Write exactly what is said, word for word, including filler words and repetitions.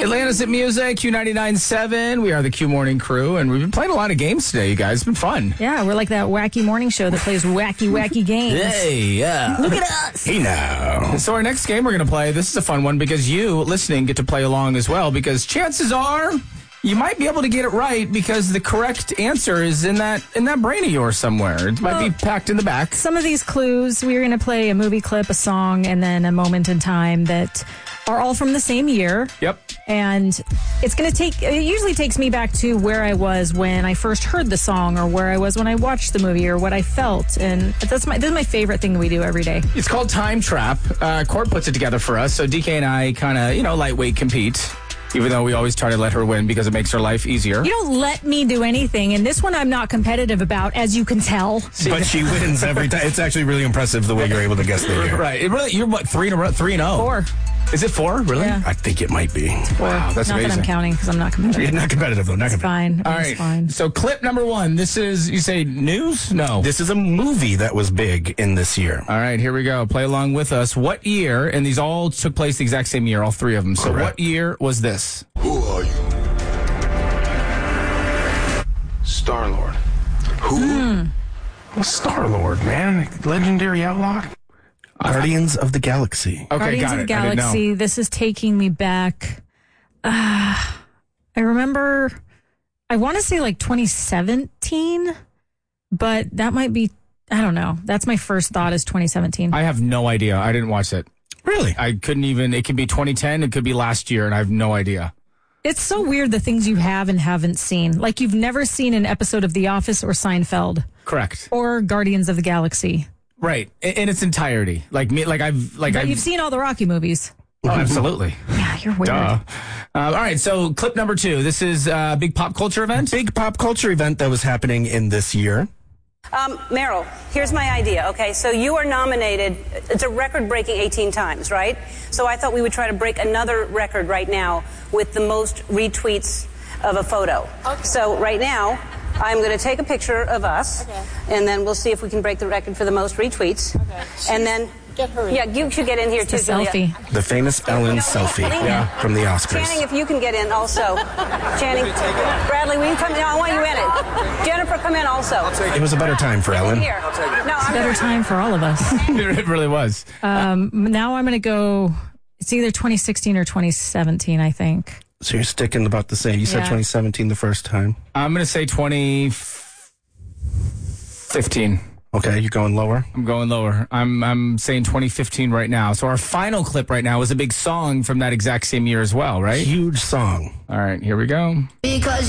Atlanta's at Music, Q ninety-nine point seven. We are the Q Morning Crew, and we've been playing a lot of games today, you guys. It's been fun. Yeah, we're like that wacky morning show that plays wacky, wacky games. Hey, yeah. Look at us. Hey, now. So our next game we're going to play, this is a fun one because you, listening, get to play along as well, because chances are you might be able to get it right because the correct answer is in that in that brain of yours somewhere. It might well, be packed in the back. Some of these clues, we're going to play a movie clip, a song, and then a moment in time that are all from the same year. Yep. And it's going to take, it usually takes me back to where I was when I first heard the song, or where I was when I watched the movie, or what I felt. And that's my, this is my favorite thing we do every day. It's called Time Trap. Uh, Court puts it together for us. So D K and I kind of, you know, lightweight compete. Even though we always try to let her win because it makes her life easier. You don't let me do anything, and this one I'm not competitive about, as you can tell. But she wins every time. It's actually really impressive the way you're able to guess the year. Right. It really, you're what, three in a row? Three and oh? Four. Is it four? Really? Yeah. I think it might be. Wow, that's not amazing. Not that I'm counting, because I'm not competitive. You're not competitive, though. Not It's competitive. fine. All It's right. fine. So clip number one. This is, you say news? No. This is a movie that was big in this year. All right, here we go. Play along with us. What year, and these all took place the exact same year, all three of them. So Correct. what year was this? Who are you? Star-Lord. Who? Hmm. Well, Star-Lord, man. Legendary outlaw. Guardians of the Galaxy. Okay, Guardians got of it. the I didn't know. Galaxy. This is taking me back. Uh, I remember, I want to say like twenty seventeen, but that might be, I don't know. That's my first thought is twenty seventeen. I have no idea. I didn't watch it. Really? I couldn't even, it could be twenty ten, it could be last year, and I have no idea. It's so weird the things you have and haven't seen. Like you've never seen an episode of The Office or Seinfeld Correct. or Guardians of the Galaxy. Right. In, in its entirety. Like me, like I've, like But I've. you've seen all the Rocky movies. Oh, absolutely. Yeah, you're weird. Duh. Uh, all right, so clip number two. This is a big pop culture event. Big pop culture event that was happening in this year. Um, Meryl, here's my idea, okay? So you are nominated, it's a record-breaking eighteen times, right? So I thought we would try to break another record right now with the most retweets of a photo. Okay. So right now, I'm going to take a picture of us, okay, and then we'll see if we can break the record for the most retweets. Okay. And then... Get her in. Yeah, you should get in here, It's too, the Julia. selfie. The famous Ellen selfie Yeah. from the Oscars. Channing, if you can get in also. Channing, Bradley, will you come in? No, I want you in it. Jennifer, come in also. It was a better time for Ellen. Here. No, It's a I'm better time for all of us. It really was. Um, now I'm going to go, it's either twenty sixteen or twenty seventeen, I think. So you're sticking about the same. You said Yeah. twenty seventeen the first time. I'm going to say twenty fifteen. Okay, you're going lower. I'm going lower. I'm I'm saying twenty fifteen right now. So our final clip right now is a big song from that exact same year as well, right? Huge song. All right, here we go. Because